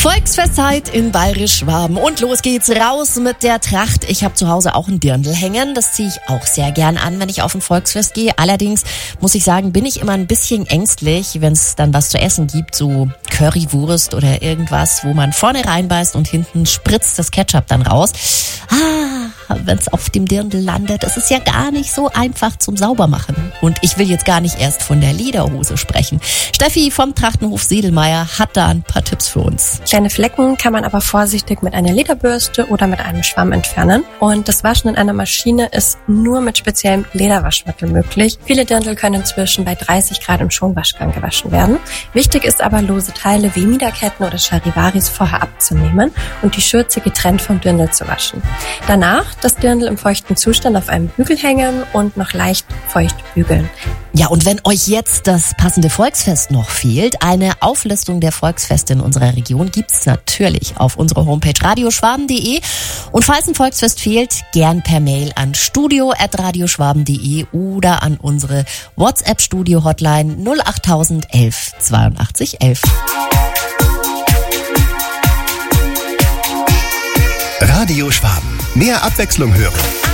Volksfestzeit in Bayerisch-Schwaben und los geht's raus mit der Tracht. Ich habe zu Hause auch ein Dirndl hängen, das ziehe ich auch sehr gern an, wenn ich auf ein Volksfest gehe. Allerdings muss ich sagen, bin ich immer ein bisschen ängstlich, wenn es dann was zu essen gibt, so Currywurst oder irgendwas, wo man vorne reinbeißt und hinten spritzt das Ketchup dann raus. Wenn es auf dem Dirndl landet, das ist ja gar nicht so einfach zum Saubermachen. Und ich will jetzt gar nicht erst von der Lederhose sprechen. Steffi vom Trachtenhof Sedelmeier hat da ein paar Tipps für uns. Kleine Flecken kann man aber vorsichtig mit einer Lederbürste oder mit einem Schwamm entfernen. Und das Waschen in einer Maschine ist nur mit speziellem Lederwaschmittel möglich. Viele Dirndl können inzwischen bei 30 Grad im Schonwaschgang gewaschen werden. Wichtig ist aber, lose Teile wie Miederketten oder Charivaris vorher abzunehmen und die Schürze getrennt vom Dirndl zu waschen. Danach das Dirndl im feuchten Zustand auf einem Bügel hängen und noch leicht feucht bügeln. Ja, und wenn euch jetzt das passende Volksfest noch fehlt, eine Auflistung der Volksfeste in unserer Region gibt's natürlich auf unserer Homepage radioschwaben.de. Und falls ein Volksfest fehlt, gern per Mail an studio@radioschwaben.de oder an unsere WhatsApp-Studio-Hotline 08000 11 82 11. Radio Schwaben. Mehr Abwechslung hören.